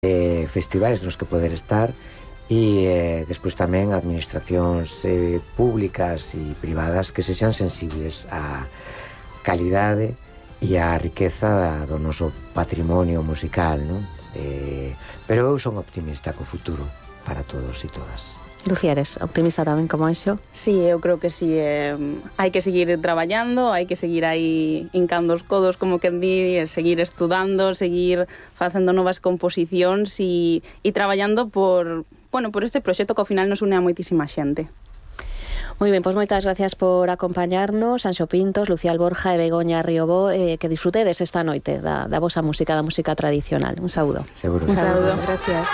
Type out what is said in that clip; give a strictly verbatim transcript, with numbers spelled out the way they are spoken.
eh, festivais nos que poder estar e eh, despois tamén administracións eh, públicas e privadas que sexan sensibles á calidade e á riqueza do noso patrimonio musical, non? Eh, pero eu son optimista co futuro para todos e todas. Lucía, eres optimista tamén como Anxo? Sí, eu creo que sí, eh, hai que seguir traballando, hai que seguir aí hincando os codos, como quen di, seguir estudando, seguir facendo novas composicións e, e traballando por, bueno, por este proxecto que ao final nos une a moitísima xente. Moi ben, pois moitas gracias por acompañarnos, Anxo Pintos, Lucía Alborja e Begoña Riobó, eh, que disfrutedes esta noite da, da vosa música, da música tradicional. Un saúdo. Seguro. Un saúdo. Gracias.